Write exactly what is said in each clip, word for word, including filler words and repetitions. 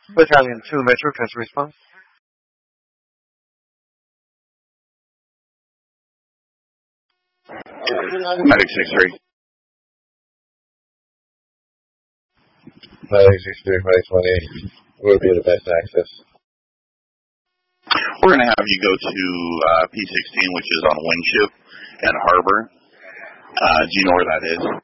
Battalion two Metro, transfer response. Medic six three. Medic six three, Medic one eight. What would be the best access? We're going to have you go to uh, P sixteen, which is on Windship and Harbor. Uh, do you know where that is?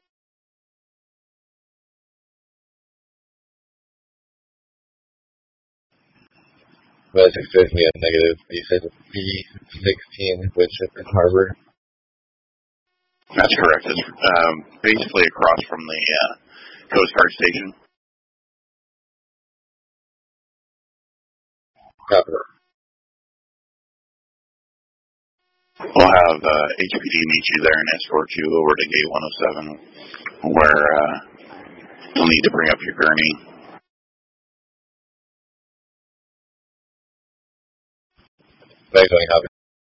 Medic six three, yeah, negative. You said P sixteen, Windship and Harbor. That's correct. It's um, basically across from the uh, Coast Guard station. Copy. We'll have uh, H P D meet you there and escort you over to Gate one oh seven, where uh, you'll need to bring up your gurney. Thanks, I copy.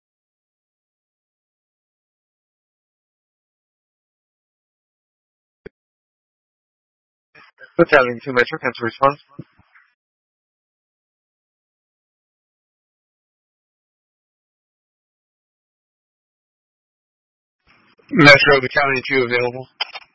Battalion two Metro, transfer response. Metro, Battalion two available.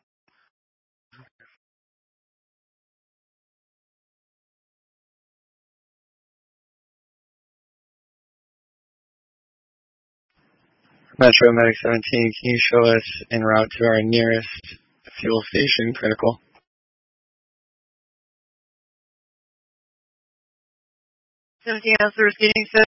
Metro, Medic seventeen, can you show us en route to our nearest fuel station, critical? seventeen answer, receiving